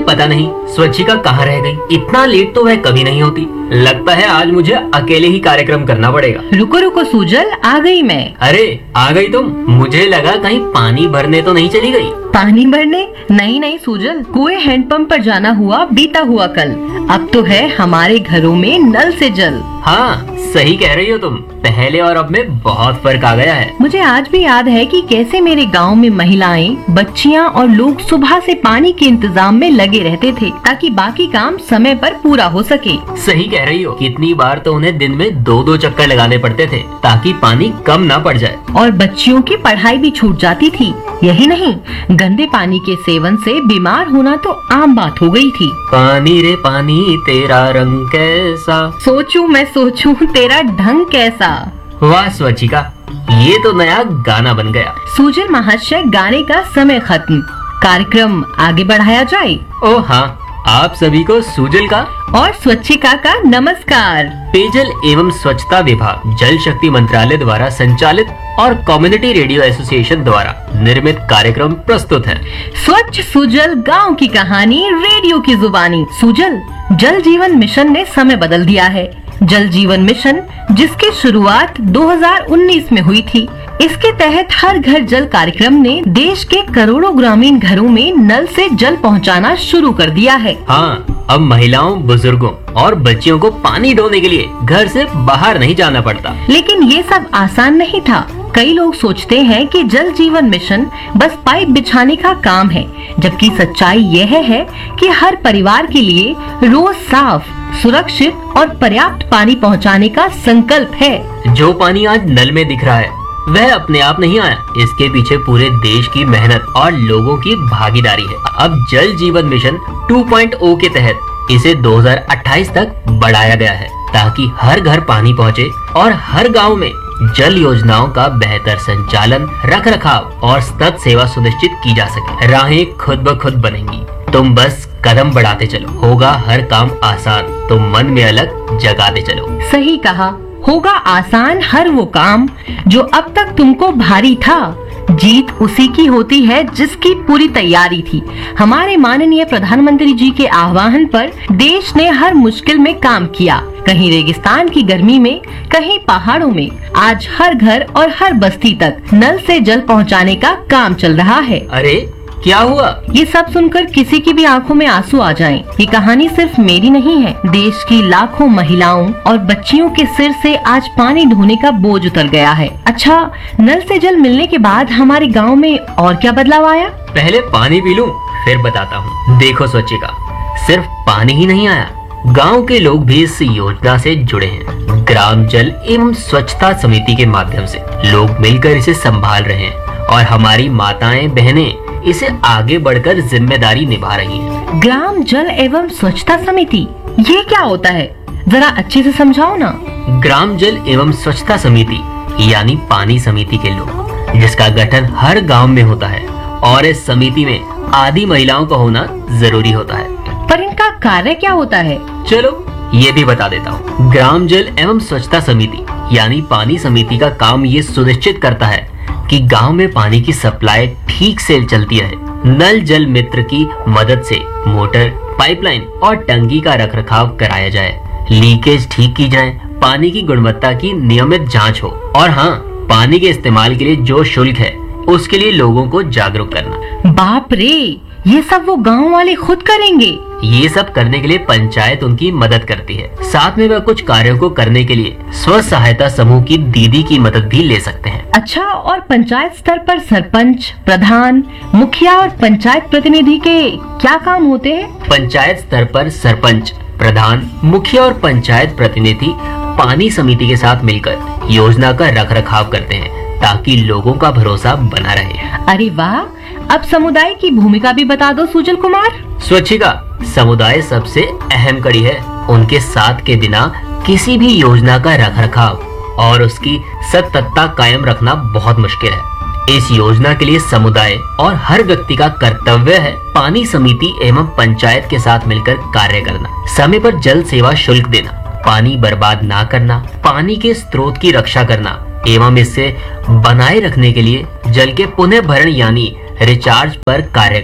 पता नहीं स्वच्छिका कहाँ रह गई। इतना लेट तो वह कभी नहीं होती। लगता है आज मुझे अकेले ही कार्यक्रम करना पड़ेगा। रुको रुको सूजल, आ गई मैं। अरे आ गई तुम? मुझे लगा कहीं पानी भरने तो नहीं चली गई। पानी भरने? नहीं नहीं सूजल, कुएं हैंडपंप पर जाना हुआ बीता हुआ कल। अब तो है हमारे घरों में नल से जल। हाँ सही कह रही हो तुम। पहले और अब में बहुत फर्क आ गया है। मुझे आज भी याद है कि कैसे मेरे गांव में महिलाएं, बच्चियां और लोग सुबह से पानी के इंतजाम में लगे रहते थे ताकि बाकी काम समय पर पूरा हो सके। सही कह रही हो। कितनी बार तो उन्हें दिन में 2-2 चक्कर लगाने पड़ते थे ताकि पानी कम ना पड़ जाए। और बच्चियों की पढ़ाई भी छूट जाती थी। यही नहीं, गंदे पानी के सेवन से बीमार होना तो आम बात हो गई थी। पानी रे पानी तेरा रंग कैसा, सोचूं मैं सोचूं तेरा ढंग कैसा। वाह स्वच्छिका, ये तो नया गाना बन गया। सूजल महाशय, गाने का समय खत्म, कार्यक्रम आगे बढ़ाया जाए। ओ हाँ, आप सभी को सूजल का और स्वच्छिका का नमस्कार। पेयजल एवं स्वच्छता विभाग, जल शक्ति मंत्रालय द्वारा संचालित और कम्युनिटी रेडियो एसोसिएशन द्वारा निर्मित कार्यक्रम प्रस्तुत है। स्वच्छ सुजल, गांव की कहानी रेडियो की जुबानी। सुजल, जल जीवन मिशन ने समय बदल दिया है। जल जीवन मिशन, जिसकी शुरुआत 2019 में हुई थी, इसके तहत हर घर जल कार्यक्रम ने देश के करोड़ों ग्रामीण घरों में नल से जल पहुंचाना शुरू कर दिया है। हाँ, अब महिलाओं, बुजुर्गों और बच्चियों को पानी ढोने के लिए घर से बाहर नहीं जाना पड़ता। लेकिन ये सब आसान नहीं था। कई लोग सोचते हैं कि जल जीवन मिशन बस पाइप बिछाने का काम है, जबकि सच्चाई यह है कि हर परिवार के लिए रोज साफ, सुरक्षित और पर्याप्त पानी पहुंचाने का संकल्प है। जो पानी आज नल में दिख रहा है वह अपने आप नहीं आया। इसके पीछे पूरे देश की मेहनत और लोगों की भागीदारी है। अब जल जीवन मिशन 2.0 के तहत इसे 2028 तक बढ़ाया गया है ताकि हर घर पानी पहुंचे और हर गांव में जल योजनाओं का बेहतर संचालन, रख रखाव और सतत सेवा सुनिश्चित की जा सके। राहें खुद ब खुद बनेंगी, तुम बस कदम बढ़ाते चलो। होगा हर काम आसान, तुम मन में अलग जगाते चलो। सही कहा, होगा आसान हर वो काम जो अब तक तुमको भारी था। जीत उसी की होती है जिसकी पूरी तैयारी थी। हमारे माननीय प्रधानमंत्री जी के आह्वान पर देश ने हर मुश्किल में काम किया। कहीं रेगिस्तान की गर्मी में, कहीं पहाड़ों में, आज हर घर और हर बस्ती तक नल से जल पहुंचाने का काम चल रहा है। अरे क्या हुआ? ये सब सुनकर किसी की भी आंखों में आंसू आ जाएं। ये कहानी सिर्फ मेरी नहीं है। देश की लाखों महिलाओं और बच्चियों के सिर से आज पानी ढोने का बोझ उतर गया है। अच्छा, नल से जल मिलने के बाद हमारे गांव में और क्या बदलाव आया? पहले पानी पी लूं, फिर बताता हूँ। देखो स्वच्छिका, सिर्फ पानी ही नहीं आया, गांव के लोग भी इस योजना से जुड़े हैं। ग्राम जल एवं स्वच्छता समिति के माध्यम से लोग मिलकर इसे संभाल रहे हैं और हमारी माताएं, बहनें इसे आगे बढ़कर जिम्मेदारी निभा रही हैं। ग्राम जल एवं स्वच्छता समिति, ये क्या होता है? जरा अच्छे से समझाओ ना। ग्राम जल एवं स्वच्छता समिति यानी पानी समिति के लोग, जिसका गठन हर गांव में होता है और इस समिति में आदि महिलाओं का होना जरूरी होता है। पर इनका कार्य क्या होता है? चलो ये भी बता देता हूँ। ग्राम जल एवं स्वच्छता समिति यानी पानी समिति का काम ये सुनिश्चित करता है कि गांव में पानी की सप्लाई ठीक से चलती रहे। नल जल मित्र की मदद से मोटर, पाइपलाइन और टंकी का रखरखाव कराया जाए, लीकेज ठीक की जाए, पानी की गुणवत्ता की नियमित जांच हो और हाँ, पानी के इस्तेमाल के लिए जो शुल्क है उसके लिए लोगों को जागरूक करना। बाप रे, ये सब वो गांव वाले खुद करेंगे? ये सब करने के लिए पंचायत उनकी मदद करती है। साथ में वह कुछ कार्यों को करने के लिए स्व सहायता समूह की दीदी की मदद भी ले सकते हैं। अच्छा, और पंचायत स्तर पर सरपंच, प्रधान, मुखिया और पंचायत प्रतिनिधि के क्या काम होते हैं? पंचायत स्तर पर सरपंच, प्रधान, मुखिया और पंचायत प्रतिनिधि पानी समिति के साथ मिलकर योजना का रखरखाव करते हैं ताकि लोगों का भरोसा बना रहे। अरे वाह, अब समुदाय की भूमिका भी बता दो सुजल कुमार। स्वच्छिका, समुदाय सबसे अहम कड़ी है। उनके साथ के बिना किसी भी योजना का रखरखाव और उसकी सततता कायम रखना बहुत मुश्किल है। इस योजना के लिए समुदाय और हर व्यक्ति का कर्तव्य है पानी समिति एवं पंचायत के साथ मिलकर कार्य करना, समय पर जल सेवा शुल्क देना, पानी बर्बाद ना करना, पानी के स्रोत की रक्षा करना एवं इसे बनाए रखने के लिए जल के पुनः भरण यानी रिचार्ज पर कार्य करना।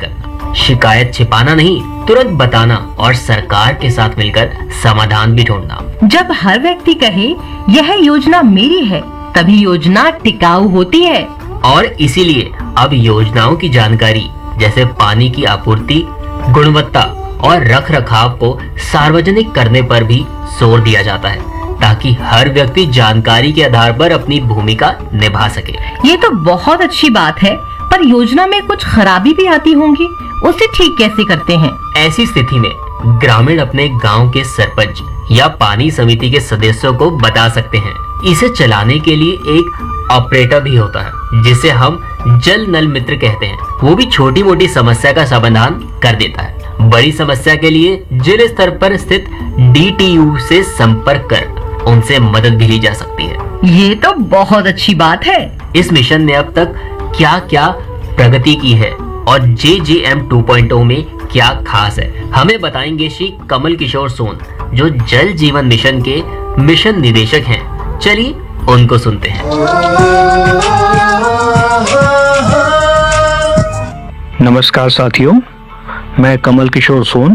शिकायत छिपाना नहीं, तुरंत बताना और सरकार के साथ मिलकर समाधान भी ढूंढना। जब हर व्यक्ति कहे यह योजना मेरी है, तभी योजना टिकाऊ होती है। और इसीलिए अब योजनाओं की जानकारी जैसे पानी की आपूर्ति, गुणवत्ता और रख रखाव को सार्वजनिक करने पर भी जोर दिया जाता है, ताकि हर व्यक्ति जानकारी के आधार पर अपनी भूमिका निभा सके। ये तो बहुत अच्छी बात है, पर योजना में कुछ खराबी भी आती होंगी, उसे ठीक कैसे करते हैं? ऐसी स्थिति में ग्रामीण अपने गांव के सरपंच या पानी समिति के सदस्यों को बता सकते हैं। इसे चलाने के लिए एक ऑपरेटर भी होता है, जिसे हम जल नल मित्र कहते हैं। वो भी छोटी मोटी समस्या का समाधान कर देता है। बड़ी समस्या के लिए जिले स्तर पर स्थित DTU से संपर्क कर उनसे मदद भी ली जा सकती है। ये तो बहुत अच्छी बात है। इस मिशन ने अब तक क्या क्या प्रगति की है और JJM 2.0 में क्या खास है, हमें बताएंगे श्री कमल किशोर सोन, जो जल जीवन मिशन के मिशन निदेशक हैं। चलिए उनको सुनते हैं। नमस्कार साथियों, मैं कमल किशोर सोन,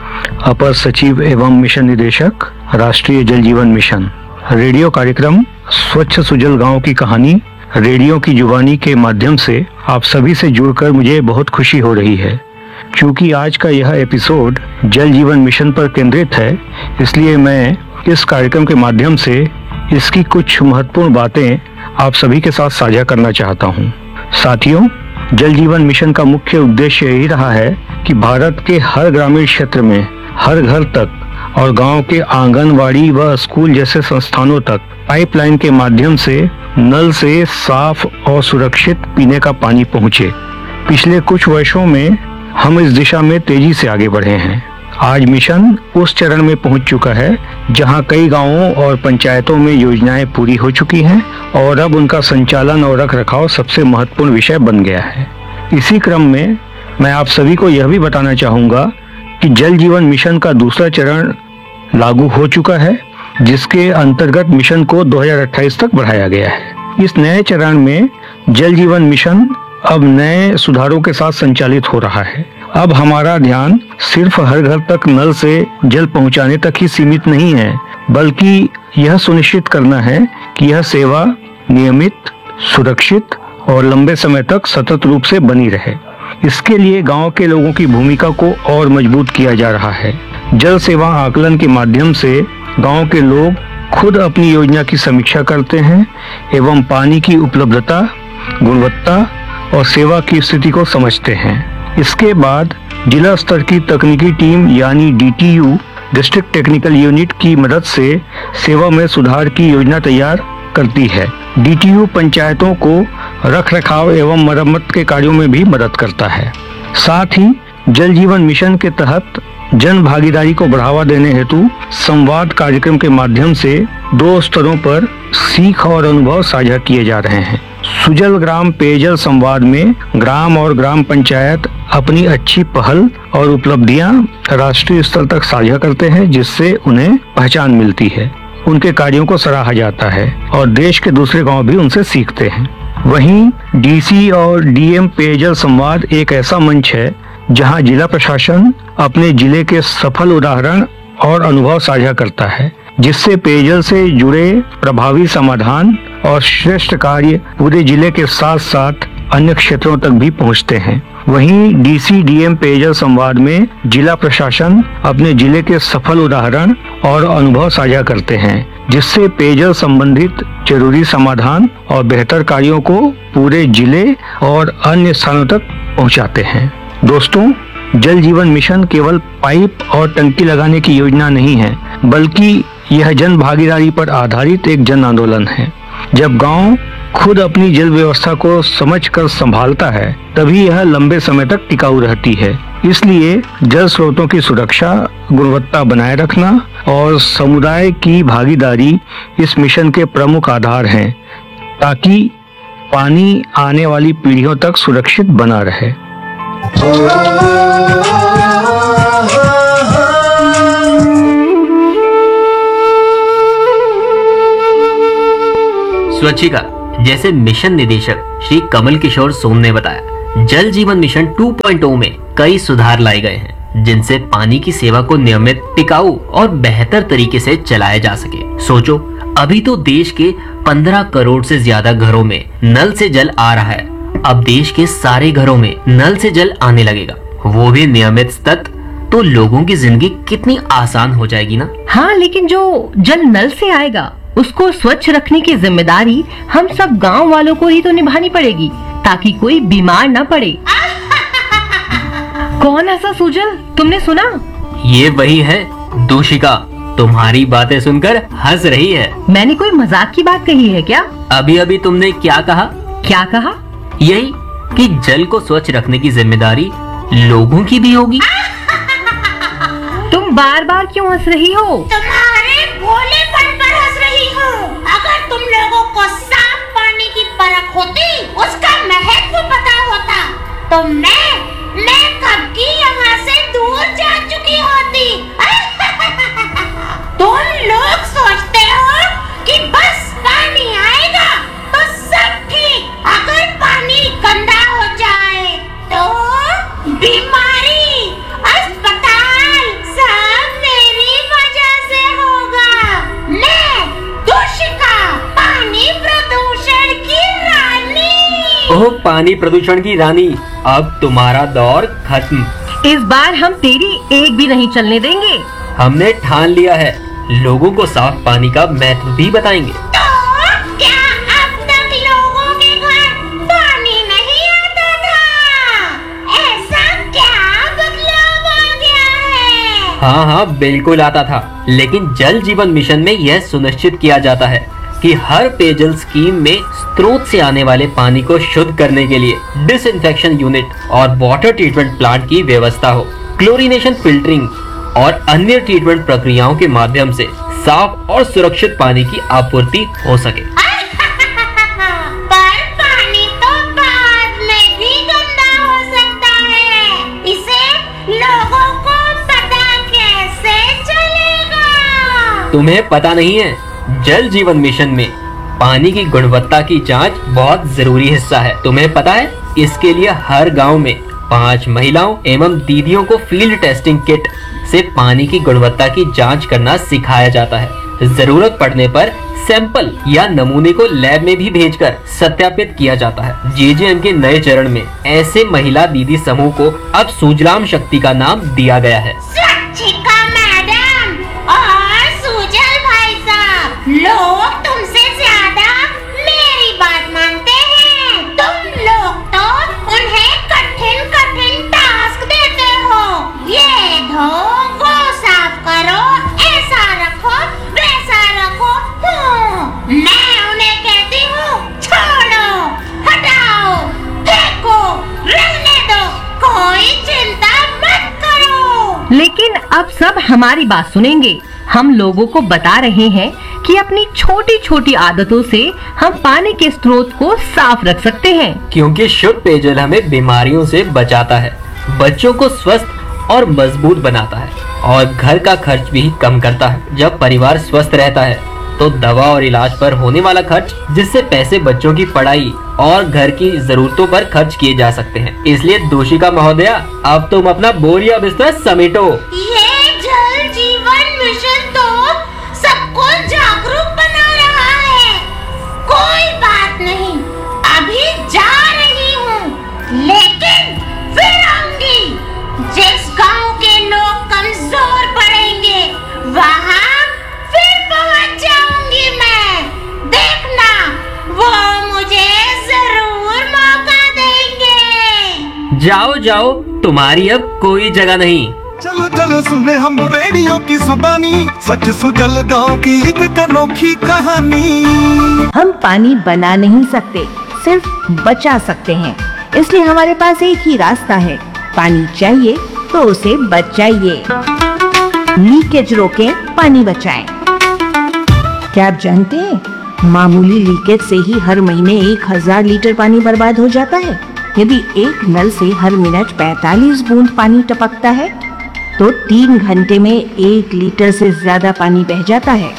अपर सचिव एवं मिशन निदेशक, राष्ट्रीय जल जीवन मिशन। रेडियो कार्यक्रम स्वच्छ सुजल गांव की कहानी रेडियो की जुबानी के माध्यम से आप सभी से जुड़कर मुझे बहुत खुशी हो रही है। क्योंकि आज का यह एपिसोड जल जीवन मिशन पर केंद्रित है, इसलिए मैं इस कार्यक्रम के माध्यम से इसकी कुछ महत्वपूर्ण बातें आप सभी के साथ साझा करना चाहता हूँ। साथियों, जल जीवन मिशन का मुख्य उद्देश्य यही रहा है कि भारत के हर ग्रामीण क्षेत्र में हर घर तक और गांव के आंगनवाड़ी व स्कूल जैसे संस्थानों तक पाइपलाइन के माध्यम से नल से साफ और सुरक्षित पीने का पानी पहुंचे। पिछले कुछ वर्षों में हम इस दिशा में तेजी से आगे बढ़े हैं। आज मिशन उस चरण में पहुंच चुका है जहां कई गांवों और पंचायतों में योजनाएं पूरी हो चुकी हैं और अब उनका संचालन और रखरखाव सबसे महत्वपूर्ण विषय बन गया है। इसी क्रम में मैं आप सभी को यह भी बताना चाहूँगा कि जल जीवन मिशन का दूसरा चरण लागू हो चुका है, जिसके अंतर्गत मिशन को 2028 तक बढ़ाया गया है। इस नए चरण में जल जीवन मिशन अब नए सुधारों के साथ संचालित हो रहा है। अब हमारा ध्यान सिर्फ हर घर तक नल से जल पहुंचाने तक ही सीमित नहीं है, बल्कि यह सुनिश्चित करना है कि यह सेवा नियमित, सुरक्षित और लंबे समय तक सतत रूप से बनी रहे। इसके लिए गांव के लोगों की भूमिका को और मजबूत किया जा रहा है। जल सेवा आकलन के माध्यम से गांव के लोग खुद अपनी योजना की समीक्षा करते हैं एवं पानी की उपलब्धता, गुणवत्ता और सेवा की स्थिति को समझते हैं। इसके बाद जिला स्तर की तकनीकी टीम यानी DTU, डिस्ट्रिक्ट टेक्निकल यूनिट की मदद से सेवा में सुधार की योजना तैयार करती है। DTU पंचायतों को रखरखाव एवं मरम्मत के कार्यों में भी मदद करता है। साथ ही जल जीवन मिशन के तहत जन भागीदारी को बढ़ावा देने हेतु संवाद कार्यक्रम के माध्यम से 2 स्तरों पर सीख और अनुभव साझा किए जा रहे हैं। सुजल ग्राम पेयजल संवाद में ग्राम और ग्राम पंचायत अपनी अच्छी पहल और उपलब्धियां राष्ट्रीय स्तर तक साझा करते हैं, जिससे उन्हें पहचान मिलती है। उनके कार्यों को सराहा जाता है और देश के दूसरे गांव भी उनसे सीखते हैं। वहीं DC और DM पेयजल संवाद एक ऐसा मंच है जहां जिला प्रशासन अपने जिले के सफल उदाहरण और अनुभव साझा करता है, जिससे पेयजल से जुड़े प्रभावी समाधान और श्रेष्ठ कार्य पूरे जिले के साथ साथ अन्य क्षेत्रों तक भी पहुंचते हैं। वहीं DC-DM पेयजल संवाद में जिला प्रशासन अपने जिले के सफल उदाहरण और अनुभव साझा करते हैं, जिससे पेयजल संबंधित जरूरी समाधान और बेहतर कार्यों को पूरे जिले और अन्य स्थानों तक पहुंचाते हैं। दोस्तों, जल जीवन मिशन केवल पाइप और टंकी लगाने की योजना नहीं है, बल्कि यह जन भागीदारी पर आधारित एक जन आंदोलन है। जब गांव खुद अपनी जल व्यवस्था को समझकर संभालता है, तभी यह लंबे समय तक टिकाऊ रहती है। इसलिए जल स्रोतों की सुरक्षा, गुणवत्ता बनाए रखना और समुदाय की भागीदारी इस मिशन के प्रमुख आधार हैं, ताकि पानी आने वाली पीढ़ियों तक सुरक्षित बना रहे। स्वच्छिका जैसे मिशन निदेशक श्री कमल किशोर सोन ने बताया, जल जीवन मिशन 2.0 में कई सुधार लाए गए हैं जिनसे पानी की सेवा को नियमित, टिकाऊ और बेहतर तरीके से चलाया जा सके। सोचो, अभी तो देश के 15 करोड़ से ज्यादा घरों में नल से जल आ रहा है। अब देश के सारे घरों में नल से जल आने लगेगा, वो भी नियमित सतत, तो लोगों की जिंदगी कितनी आसान हो जाएगी ना। हाँ, लेकिन जो जल नल से आएगा उसको स्वच्छ रखने की जिम्मेदारी हम सब गांव वालों को ही तो निभानी पड़ेगी, ताकि कोई बीमार न पड़े। कौन ऐसा सुजल, तुमने सुना? ये वही है दूषिका, तुम्हारी बातें सुनकर हंस रही है। मैंने कोई मजाक की बात कही है क्या? अभी अभी तुमने क्या कहा? क्या कहा? यही कि जल को स्वच्छ रखने की जिम्मेदारी लोगों की भी होगी। तुम बार बार क्यों हंस रही हो? तुम्हारे भोलेपन पर हंस रही हूँ। अगर तुम लोगों को साफ पानी की परख होती, उसका महत्व पता होता, तो मैं कब की यहाँ से दूर जा चुकी होती। तुम लोग सोचते हो कि बस पानी आएगा तो सब ठीक, अगर पानी गंदा हो जाए तो बीमारी, अस्पताल सब मेरी वजह से होगा। मैं दूषिका, पानी प्रदूषण की रानी। ओह, पानी प्रदूषण की रानी, अब तुम्हारा दौर खत्म। इस बार हम तेरी एक भी नहीं चलने देंगे। हमने ठान लिया है, लोगों को साफ पानी का महत्व भी बताएंगे। तो क्या अब तक लोगों के घर पानी नहीं आता था? ऐसा क्या बदलाव आ गया है? हाँ, बिल्कुल आता था, लेकिन जल जीवन मिशन में यह सुनिश्चित किया जाता है कि हर पेयजल स्कीम में स्रोत से आने वाले पानी को शुद्ध करने के लिए डिसइंफेक्शन यूनिट और वाटर ट्रीटमेंट प्लांट की व्यवस्था हो। क्लोरीनेशन, फिल्टरिंग और अन्य ट्रीटमेंट प्रक्रियाओं के माध्यम से साफ और सुरक्षित पानी की आपूर्ति हो सके। पर पानी तो बाद में भी गंदा हो सकता है, इसे लोगों को पता कैसे चलेगा? तुम्हें पता नहीं है, जल जीवन मिशन में पानी की गुणवत्ता की जांच बहुत जरूरी हिस्सा है। तुम्हें पता है, इसके लिए हर गांव में 5 महिलाओं एवं दीदियों को फील्ड टेस्टिंग किट से पानी की गुणवत्ता की जांच करना सिखाया जाता है। जरूरत पड़ने पर सैंपल या नमूने को लैब में भी भेजकर सत्यापित किया जाता है। जेजेएम के नए चरण में ऐसे महिला दीदी समूह को अब सुजलाम शक्ति का नाम दिया गया है। स्वच्छिका मैडम और सुजल भाई साहब, लोग तुमसे ज्यादा मेरी बात मानते हैं। तुम लोग तो उन्हें कठिन कठिन टास्क देते हो। ये धो, वो साफ करो, ऐसा रखो, वैसा रखो। मैं उन्हें कहती हूँ, छोड़ो, हटाओ, फेंको, रहने दो, कोई चिंता मत करो। लेकिन अब सब हमारी बात सुनेंगे। हम लोगों को बता रहे हैं कि अपनी छोटी छोटी आदतों से हम पानी के स्रोत को साफ रख सकते हैं, क्योंकि शुद्ध पेयजल हमें बीमारियों से बचाता है, बच्चों को स्वस्थ और मजबूत बनाता है और घर का खर्च भी कम करता है। जब परिवार स्वस्थ रहता है तो दवा और इलाज पर होने वाला खर्च, जिससे पैसे बच्चों की पढ़ाई और घर की जरूरतों पर खर्च किए जा सकते हैं। इसलिए दूषिका महोदया, अब तुम अपना बोरिया बिस्तर समेटो। ये जल जीवन मिशन तो सबको जागरूक बना रहा है। कोई बात नहीं, अभी जा रही हूँ, लेकिन फिर आऊंगी। जिस गांव के लोग कमजोर पड़ेंगे, वहाँ फिर पहुँच जाऊंगी मैं। देखना, वो मुझे जरूर मौका देंगे। जाओ जाओ, तुम्हारी अब कोई जगह नहीं। चलो चलो सुने हम रेडियो की जुबानी, सच सुजल गाँव की एक अनोखी कहानी। हम पानी बना नहीं सकते, सिर्फ बचा सकते हैं। इसलिए हमारे पास एक ही रास्ता है, पानी चाहिए तो उसे बचाइए। लीकेज रोकें, पानी बचाएं। क्या आप जानते हैं, मामूली लीकेज से ही हर महीने 1000 लीटर पानी बर्बाद हो जाता है। यदि एक नल से हर मिनट 45 बूंद पानी टपकता है तो 3 घंटे में 1 लीटर से ज्यादा पानी बह जाता है।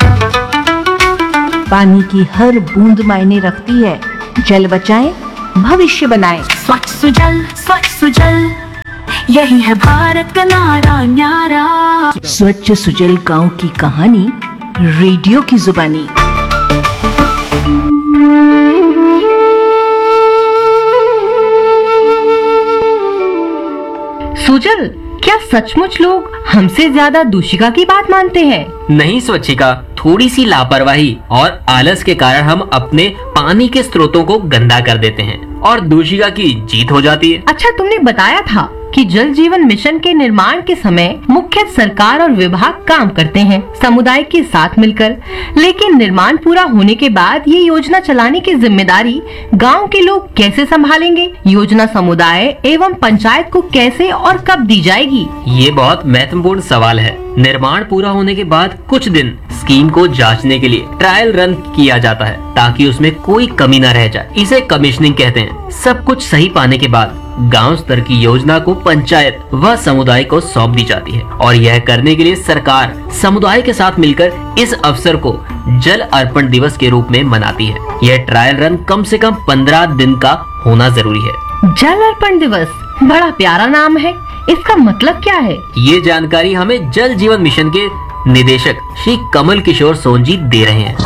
पानी की हर बूंद मायने रखती है। जल बचाएं, भविष्य बनाएं। स्वच्छ सुजल यही है भारत का नारा न्यारा। स्वच्छ सुजल गांव की कहानी रेडियो की जुबानी। सुजल, क्या सचमुच लोग हमसे ज्यादा दूषिका की बात मानते हैं? नहीं स्वच्छिका, थोड़ी सी लापरवाही और आलस के कारण हम अपने पानी के स्रोतों को गंदा कर देते हैं और दूषिका की जीत हो जाती है। अच्छा, तुमने बताया था कि जल जीवन मिशन के निर्माण के समय मुख्य सरकार और विभाग काम करते हैं समुदाय के साथ मिलकर, लेकिन निर्माण पूरा होने के बाद ये योजना चलाने की जिम्मेदारी गांव के लोग कैसे संभालेंगे? योजना समुदाय एवं पंचायत को कैसे और कब दी जाएगी? ये बहुत महत्वपूर्ण सवाल है। निर्माण पूरा होने के बाद कुछ दिन स्कीम को जांचने के लिए ट्रायल रन किया जाता है ताकि उसमें कोई कमी न रह जाए। इसे कमीशनिंग कहते हैं। सब कुछ सही पाने के बाद गांव स्तर की योजना को पंचायत व समुदाय को सौंप दी जाती है और यह करने के लिए सरकार समुदाय के साथ मिलकर इस अवसर को जल अर्पण दिवस के रूप में मनाती है। यह ट्रायल रन कम से कम 15 दिन का होना जरूरी है। जल अर्पण दिवस, बड़ा प्यारा नाम है। इसका मतलब क्या है? ये जानकारी हमें जल जीवन मिशन के निदेशक श्री कमल किशोर सोन जी दे रहे हैं।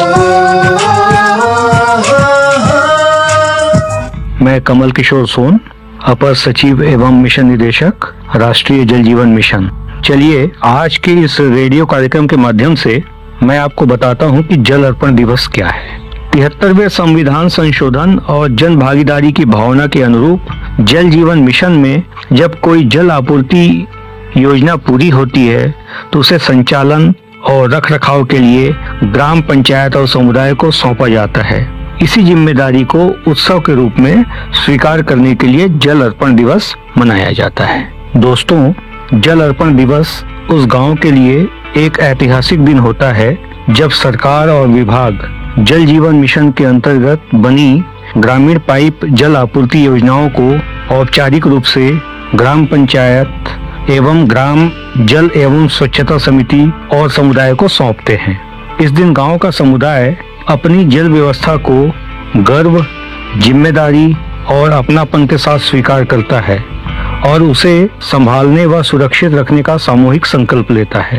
मैं कमल किशोर सोन, अपर सचिव एवं मिशन निदेशक, राष्ट्रीय जल जीवन मिशन। चलिए आज के इस रेडियो कार्यक्रम के माध्यम से मैं आपको बताता हूं कि जल अर्पण दिवस क्या है। 73वें संविधान संशोधन और जन भागीदारी की भावना के अनुरूप जल जीवन मिशन में जब कोई जल आपूर्ति योजना पूरी होती है तो उसे संचालन और रखरखाव के लिए ग्राम पंचायत और समुदाय को सौंपा जाता है। इसी जिम्मेदारी को उत्सव के रूप में स्वीकार करने के लिए जल अर्पण दिवस मनाया जाता है। दोस्तों, जल अर्पण दिवस उस गांव के लिए एक ऐतिहासिक दिन होता है जब सरकार और विभाग जल जीवन मिशन के अंतर्गत बनी ग्रामीण पाइप जल आपूर्ति योजनाओं को औपचारिक रूप से ग्राम पंचायत एवं ग्राम जल एवं स्वच्छता समिति और समुदाय को सौंपते हैं। इस दिन गांव का समुदाय अपनी जल व्यवस्था को गर्व, जिम्मेदारी और अपनापन के साथ स्वीकार करता है और उसे संभालने व सुरक्षित रखने का सामूहिक संकल्प लेता है।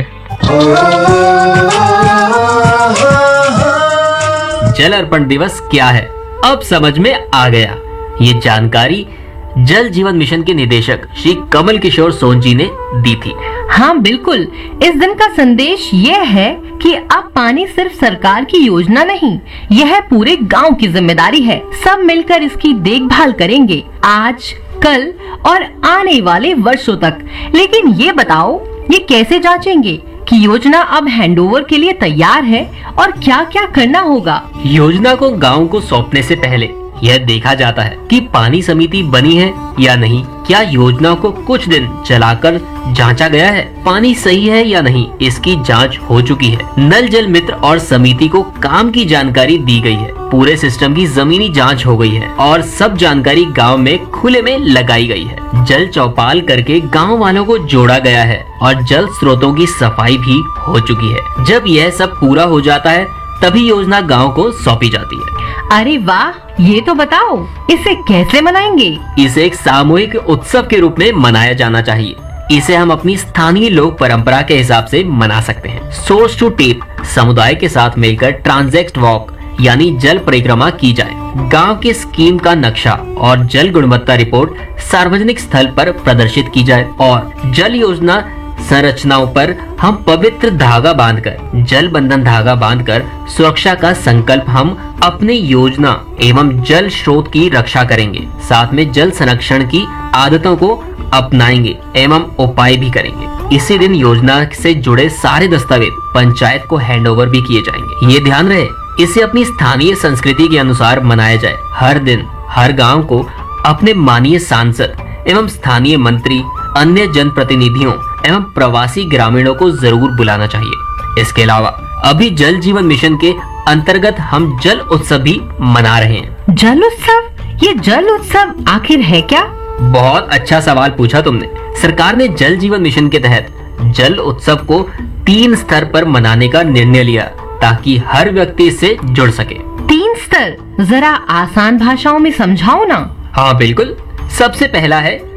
जल अर्पण दिवस क्या है, अब समझ में आ गया। ये जानकारी जल जीवन मिशन के निदेशक श्री कमल किशोर सोन जी ने दी थी। हाँ बिल्कुल, इस दिन का संदेश ये है कि अब पानी सिर्फ सरकार की योजना नहीं, यह पूरे गांव की जिम्मेदारी है। सब मिलकर इसकी देखभाल करेंगे आज, कल और आने वाले वर्षों तक। लेकिन ये बताओ, ये कैसे जांचेंगे कि योजना अब हैंडओवर के लिए तैयार है और क्या क्या करना होगा? योजना को गांव को सौंपने से पहले यह देखा जाता है कि पानी समिति बनी है या नहीं, क्या योजना को कुछ दिन चलाकर जांचा गया है, पानी सही है या नहीं, इसकी जांच हो चुकी है। नल जल मित्र और समिति को काम की जानकारी दी गई है, पूरे सिस्टम की जमीनी जांच हो गई है और सब जानकारी गांव में खुले में लगाई गई है। जल चौपाल करके गांव वालों को जोड़ा गया है और जल स्रोतों की सफाई भी हो चुकी है। जब यह सब पूरा हो जाता है तभी योजना गांव को सौंपी जाती है। अरे वाह, ये तो बताओ, इसे कैसे मनाएंगे? इसे एक सामूहिक उत्सव के रूप में मनाया जाना चाहिए। इसे हम अपनी स्थानीय लोक परंपरा के हिसाब से मना सकते हैं। सोर्स टू टेप समुदाय के साथ मिलकर ट्रांजेक्ट वॉक यानी जल परिक्रमा की जाए। गांव के स्कीम का नक्शा और जल गुणवत्ता रिपोर्ट सार्वजनिक स्थल पर प्रदर्शित की जाए और जल योजना संरचनाओं पर हम पवित्र धागा बांधकर, जल बंधन धागा बांधकर सुरक्षा का संकल्प हम अपने योजना एवं जल स्रोत की रक्षा करेंगे। साथ में जल संरक्षण की आदतों को अपनाएंगे एवं उपाय भी करेंगे। इसी दिन योजना से जुड़े सारे दस्तावेज पंचायत को हैंडओवर भी किए जाएंगे। ये ध्यान रहे, इसे अपनी स्थानीय संस्कृति के अनुसार मनाया जाए। हर दिन हर गांव को अपने माननीय सांसद एवं स्थानीय मंत्री, अन्य जनप्रतिनिधियों एवं प्रवासी ग्रामीणों को जरूर बुलाना चाहिए। इसके अलावा अभी जल जीवन मिशन के अंतर्गत हम जल उत्सव भी मना रहे हैं। जल उत्सव? ये जल उत्सव आखिर है क्या? बहुत अच्छा सवाल पूछा तुमने। सरकार ने जल जीवन मिशन के तहत जल उत्सव को 3 स्तर पर मनाने का निर्णय लिया ताकि हर व्यक्ति इससे जुड़ सके। 3 स्तर? जरा आसान भाषाओं में समझाओ ना। हाँ बिल्कुल। सबसे पहला है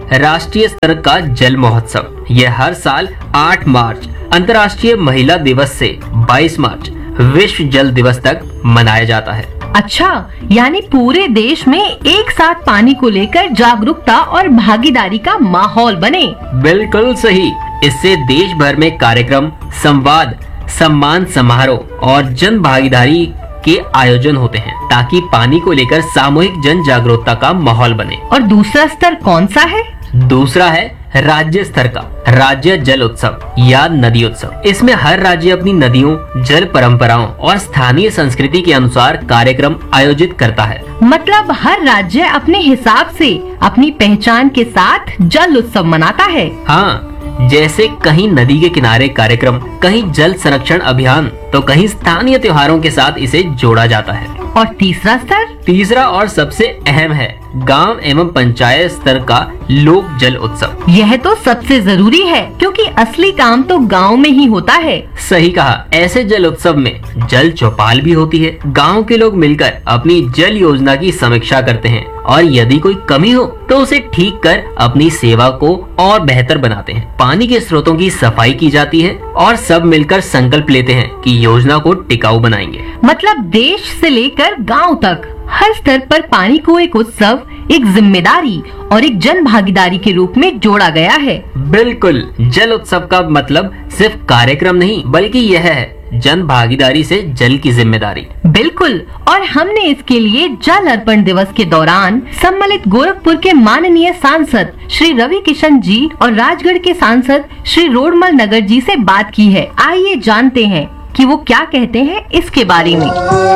राष्ट्रीय स्तर का जल महोत्सव। यह हर साल 8 मार्च अंतर्राष्ट्रीय महिला दिवस से 22 मार्च विश्व जल दिवस तक मनाया जाता है। अच्छा, यानी पूरे देश में एक साथ पानी को लेकर जागरूकता और भागीदारी का माहौल बने। बिल्कुल सही। इससे देश भर में कार्यक्रम, संवाद, सम्मान समारोह और जन भागीदारी के आयोजन होते हैं ताकि पानी को लेकर सामूहिक जन जागरूकता का माहौल बने। और दूसरा स्तर कौन सा है? दूसरा है राज्य स्तर का राज्य जल उत्सव या नदी उत्सव। इसमें हर राज्य अपनी नदियों, जल परंपराओं और स्थानीय संस्कृति के अनुसार कार्यक्रम आयोजित करता है। मतलब हर राज्य अपने हिसाब से अपनी पहचान के साथ जल उत्सव मनाता है। हाँ, जैसे कहीं नदी के किनारे कार्यक्रम, कहीं जल संरक्षण अभियान, तो कहीं स्थानीय त्योहारों के साथ इसे जोड़ा जाता है। और तीसरा स्तर? तीसरा और सबसे अहम है गांव एवं पंचायत स्तर का लोक जल उत्सव। यह तो सबसे जरूरी है क्योंकि असली काम तो गांव में ही होता है। सही कहा। ऐसे जल उत्सव में जल चौपाल भी होती है। गांव के लोग मिलकर अपनी जल योजना की समीक्षा करते हैं और यदि कोई कमी हो तो उसे ठीक कर अपनी सेवा को और बेहतर बनाते हैं। पानी के स्रोतों की सफाई की जाती है और सब मिलकर संकल्प लेते हैं कि योजना को टिकाऊ बनाएंगे। मतलब देश से लेकर गांव तक हर स्तर पर पानी को एक उत्सव, एक जिम्मेदारी और एक जन भागीदारी के रूप में जोड़ा गया है। बिल्कुल। जल उत्सव का मतलब सिर्फ कार्यक्रम नहीं बल्कि यह है जन भागीदारी से जल की जिम्मेदारी। बिल्कुल। और हमने इसके लिए जल अर्पण दिवस के दौरान सम्मिलित गोरखपुर के माननीय सांसद श्री रवि किशन जी और राजगढ़ के सांसद श्री रोडमल नगर जी से बात की है। आइए जानते हैं कि वो क्या कहते हैं इसके बारे में।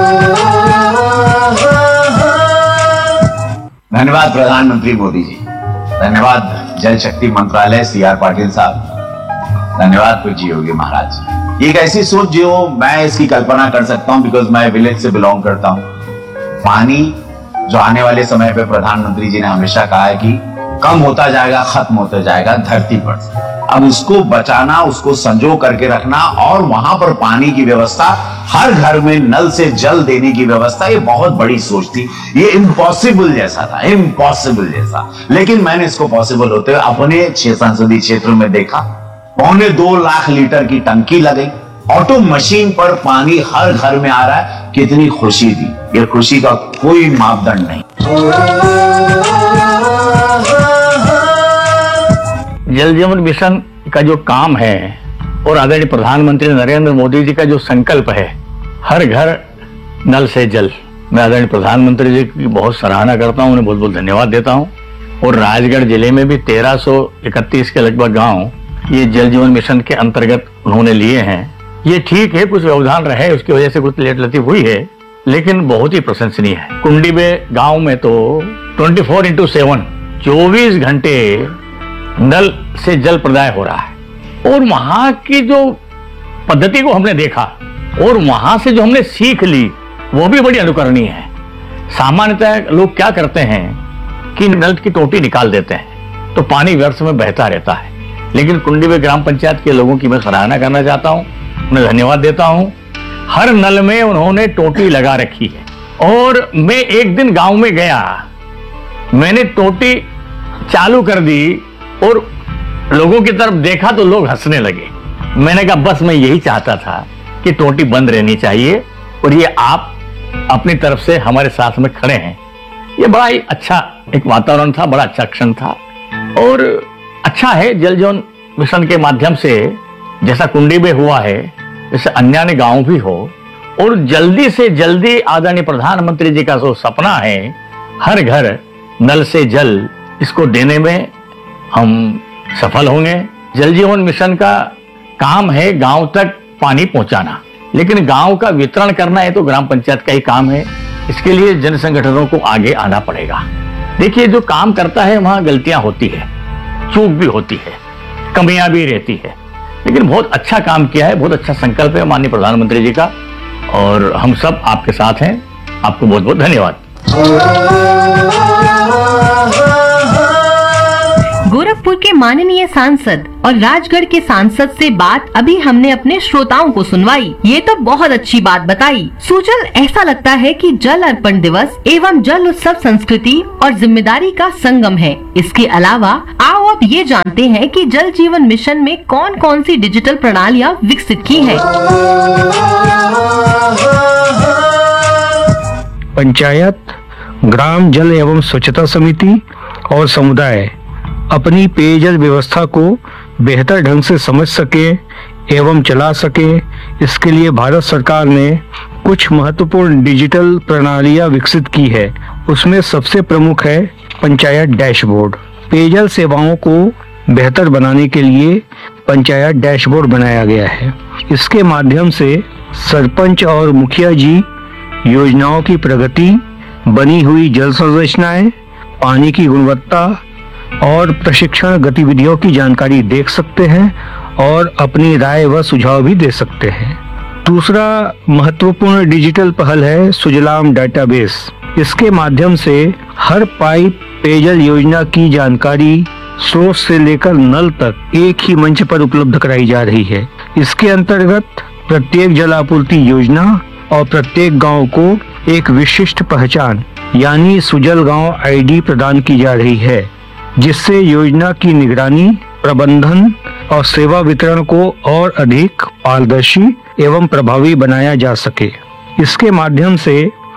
धन्यवाद प्रधानमंत्री मोदी जी, धन्यवाद जल शक्ति मंत्रालय CR पाटिल साहब, धन्यवाद पूज्य योगी महाराज। ये एक ऐसी सोच जो मैं इसकी कल्पना कर सकता हूं बिकॉज मैं विलेज से बिलोंग करता हूं। पानी जो आने वाले समय पे प्रधानमंत्री जी ने हमेशा कहा है कि कम होता जाएगा, खत्म होता जाएगा धरती पर से। अब उसको बचाना, उसको संजो करके रखना और वहां पर पानी की व्यवस्था, हर घर में नल से जल देने की व्यवस्था, ये बहुत बड़ी सोच थी। ये इम्पॉसिबल जैसा था, इम्पॉसिबल जैसा। लेकिन मैंने इसको पॉसिबल होते हुए अपने 6 संसदीय क्षेत्रों में देखा। 2.25 लाख लीटर की टंकी लगी, ऑटो मशीन पर पानी हर घर में आ रहा है। कितनी खुशी थी। ये खुशी का कोई मापदंड नहीं। जल जीवन मिशन का जो काम है और आदरणीय प्रधानमंत्री नरेंद्र मोदी जी का जो संकल्प है, हर घर नल से जल, मैं आदरणीय प्रधानमंत्री जी की बहुत सराहना करता हूं, उन्हें बहुत बहुत धन्यवाद देता हूं। और राजगढ़ जिले में भी 1331 के लगभग गांव ये जल जीवन मिशन के अंतर्गत उन्होंने लिए हैं। ये ठीक है, कुछ व्यवधान रहे, उसकी वजह से कुछ लेट लतीफ हुई है, लेकिन बहुत ही प्रशंसनीय है। कुंडीबे गांव में तो 24/7 24 घंटे नल से जल प्रदाय हो रहा है। और वहां की जो पद्धति को हमने देखा और वहां से जो हमने सीख ली वो भी बड़ी अनुकरणीय है। सामान्यतः लोग क्या करते हैं कि नल की टोटी निकाल देते हैं तो पानी व्यर्थ में बहता रहता है। लेकिन कुंडीबे ग्राम पंचायत के लोगों की मैं सराहना करना चाहता हूं, उन्हें धन्यवाद देता हूं। हर नल में उन्होंने टोटी लगा रखी है। और मैं एक दिन गांव में गया, मैंने टोटी चालू कर दी और लोगों की तरफ देखा तो लोग हंसने लगे। मैंने कहा बस मैं यही चाहता था कि टोटी बंद रहनी चाहिए और ये आप अपनी तरफ से हमारे साथ में खड़े हैं। ये बड़ा ही अच्छा एक वातावरण था, बड़ा अच्छा क्षण था। और अच्छा है जल जीवन मिशन के माध्यम से जैसा कुंडीबे हुआ है, जैसे अन्य गांव भी हो, और जल्दी से जल्दी आदरणीय प्रधानमंत्री जी का जो सपना है हर घर नल से जल, इसको देने में हम सफल होंगे। जल जीवन मिशन का काम है गांव तक पानी पहुंचाना, लेकिन गांव का वितरण करना है तो ग्राम पंचायत का ही काम है। इसके लिए जन संगठनों को आगे आना पड़ेगा। देखिए, जो काम करता है वहां गलतियां होती है, चूक भी होती है, कमियां भी रहती है, लेकिन बहुत अच्छा काम किया है, बहुत अच्छा संकल्प है माननीय प्रधानमंत्री जी का और हम सब आपके साथ हैं। आपको बहुत बहुत धन्यवाद। गोरखपुर बिलासपुर के माननीय सांसद और राजगढ़ के सांसद से बात अभी हमने अपने श्रोताओं को सुनवाई। ये तो बहुत अच्छी बात बताई। सुजल, ऐसा लगता है कि जल अर्पण दिवस एवं जल उत्सव संस्कृति और जिम्मेदारी का संगम है। इसके अलावा आओ अब ये जानते हैं कि जल जीवन मिशन में कौन कौन सी डिजिटल प्रणालियाँ विकसित की है। पंचायत, ग्राम जल एवं स्वच्छता समिति और समुदाय अपनी पेयजल व्यवस्था को बेहतर ढंग से समझ सके एवं चला सके, इसके लिए भारत सरकार ने कुछ महत्वपूर्ण डिजिटल प्रणालियां विकसित की है। उसमें सबसे प्रमुख है पंचायत डैशबोर्ड। पेयजल सेवाओं को बेहतर बनाने के लिए पंचायत डैशबोर्ड बनाया गया है। इसके माध्यम से सरपंच और मुखिया जी योजनाओं की प्रगति, बनी हुई जल संरचनाएं, पानी की गुणवत्ता और प्रशिक्षण गतिविधियों की जानकारी देख सकते हैं और अपनी राय व सुझाव भी दे सकते हैं। दूसरा महत्वपूर्ण डिजिटल पहल है सुजलाम डेटाबेस। इसके माध्यम से हर पाइप पेयजल योजना की जानकारी स्रोत से लेकर नल तक एक ही मंच पर उपलब्ध कराई जा रही है। इसके अंतर्गत प्रत्येक जल आपूर्ति योजना और प्रत्येक गांव को एक विशिष्ट पहचान यानी सुजल गांव आईडी प्रदान की जा रही है, जिससे योजना की निगरानी, प्रबंधन और सेवा वितरण को और अधिक पारदर्शी एवं प्रभावी बनाया जा सके। इसके माध्यम से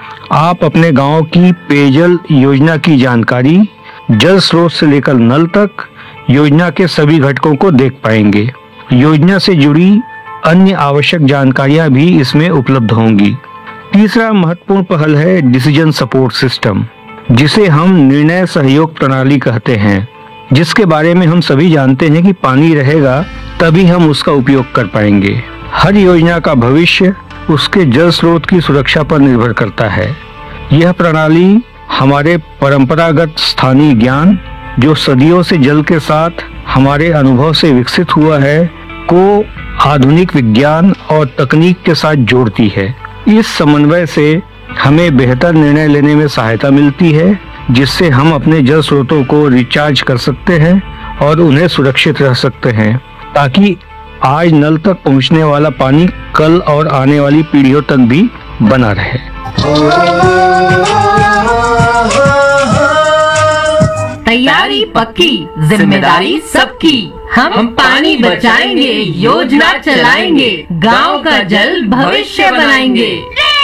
आप अपने गांव की पेयजल योजना की जानकारी जल स्रोत से लेकर नल तक योजना के सभी घटकों को देख पाएंगे। योजना से जुड़ी अन्य आवश्यक जानकारियां भी इसमें उपलब्ध होंगी। तीसरा महत्वपूर्ण पहल है डिसीजन सपोर्ट सिस्टम, जिसे हम निर्णय सहयोग प्रणाली कहते हैं, जिसके बारे में हम सभी जानते हैं कि पानी रहेगा तभी हम उसका उपयोग कर पाएंगे। हर योजना का भविष्य उसके जल स्रोत की सुरक्षा पर निर्भर करता है। यह प्रणाली हमारे परंपरागत स्थानीय ज्ञान, जो सदियों से जल के साथ हमारे अनुभव से विकसित हुआ है, को आधुनिक विज्ञान और तकनीक के साथ जोड़ती है। इस समन्वय से हमें बेहतर निर्णय लेने में सहायता मिलती है, जिससे हम अपने जल स्रोतों को रिचार्ज कर सकते हैं और उन्हें सुरक्षित रख सकते हैं, ताकि आज नल तक पहुंचने वाला पानी कल और आने वाली पीढ़ियों तक भी बना रहे। तैयारी पक्की, जिम्मेदारी सबकी। हम पानी बचाएंगे, योजना चलाएंगे, गांव का जल भविष्य बनाएंगे।